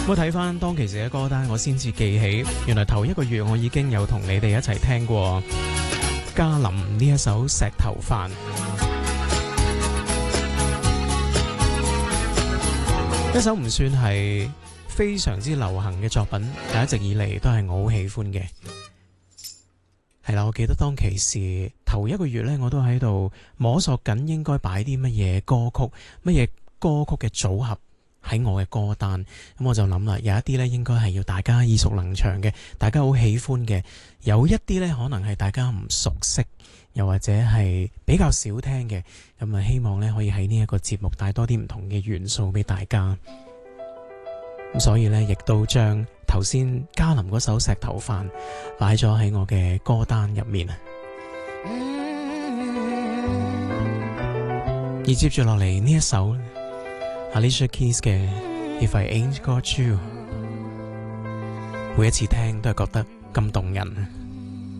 我睇翻當其時嘅歌單，我先至記起，原來頭一個月我已經有同你哋一齊聽過嘉林呢一首《石頭飯》，一首唔算係非常之流行嘅作品，但一直以嚟都係我好喜歡嘅。係啦，我記得當其時頭一個月呢，我都喺度摸索緊應該擺啲乜嘢歌曲，乜嘢歌曲嘅組合喺我嘅歌單。咁我就諗啦，有一啲呢應該係要大家耳熟能詳嘅，大家好喜歡嘅；有一啲呢可能係大家唔熟悉，又或者係比較少聽嘅。咁啊，希望呢可以喺呢一個節目帶多啲唔同嘅元素俾大家。咁所以呢，亦都將頭先嘉林嗰首《石頭飯》擺咗喺我嘅歌單入面。而接住落嚟呢一首 Alicia Keys 嘅 If I Ain't Got You， 每一次聽都係覺得咁動人。